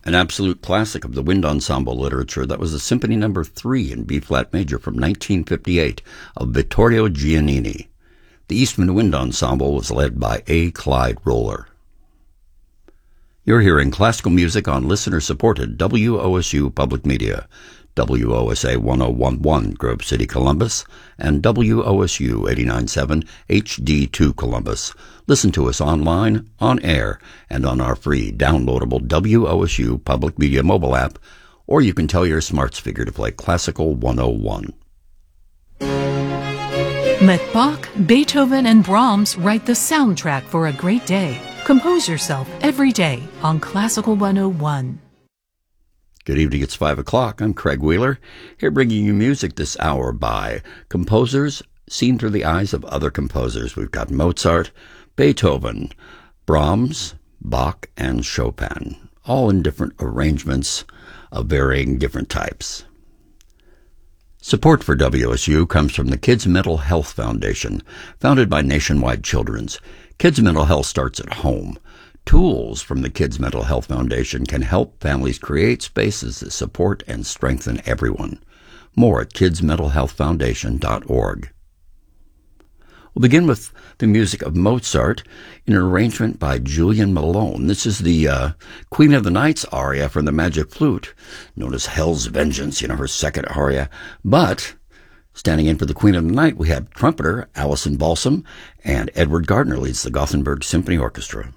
An absolute classic of the wind ensemble literature, that was the Symphony No. 3 in B-flat major from 1958 of Vittorio Giannini. The Eastman Wind Ensemble was led by A. Clyde Roller. You're hearing classical music on listener-supported WOSU Public Media, WOSA 1011 Grove City, Columbus, and WOSU 89.7 HD2 Columbus. Listen to us online, on air, and on our free downloadable WOSU Public Media mobile app, or you can tell your smart speaker to play Classical 101. Let Bach, Beethoven, and Brahms write the soundtrack for a great day. Compose yourself every day on Classical 101. Good evening, it's 5 o'clock. I'm Craig Wheeler, here bringing you music this hour by composers seen through the eyes of other composers. We've got Mozart, Beethoven, Brahms, Bach, and Chopin, all in different arrangements of varying different types. Support for WSU comes from the Kids Mental Health Foundation, founded by Nationwide Children's. Kids' mental health starts at home. Tools from the Kids Mental Health Foundation can help families create spaces that support and strengthen everyone. More at kidsmentalhealthfoundation.org. We'll begin with the music of Mozart in an arrangement by Julian Malone. This is the Queen of the Nights aria from the Magic Flute, known as Hell's Vengeance, her second aria. But standing in for the Queen of the Night, we have trumpeter Allison Balsam, and Edward Gardner leads the Gothenburg Symphony Orchestra.